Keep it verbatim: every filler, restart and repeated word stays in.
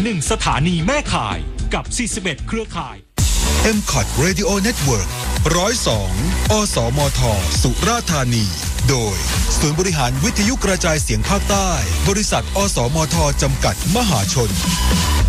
หนึ่งสถานีแม่ข่ายกับสี่สิบเอ็ดเครือข่ายเอ็ม ซี โอ ที Radio Network หนึ่งศูนย์สอง อสมท สุราษฎร์ธานีโดยศูนย์บริหารวิทยุกระจายเสียงภาคใต้บริษัทอสมทจำกัดมหาชน